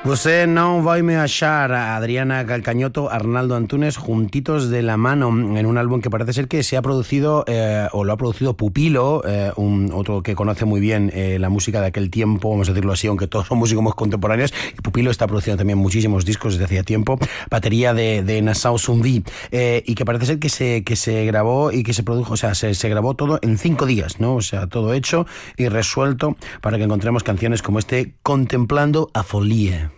Você non vai me achar, a Adriana Calcañoto, Arnaldo Antunes, juntitos de la mano en un álbum que parece ser que se ha producido, o lo ha producido Pupilo, otro que conoce muy bien la música de aquel tiempo, vamos a decirlo así, aunque todos son músicos contemporáneos, y Pupilo está produciendo también muchísimos discos desde hacía tiempo, batería de Nassau Zumbi, y que parece ser que se grabó y que se produjo, o sea, se grabó todo en 5 días, ¿no? O sea, todo hecho y resuelto para que encontremos canciones como este, Contemplando a Folie.